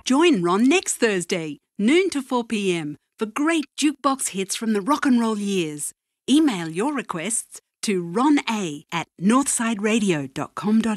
Join Ron next Thursday, noon to 4 p.m, for great jukebox hits from the rock and roll years. Email your requests to rona@northsideradio.com.au.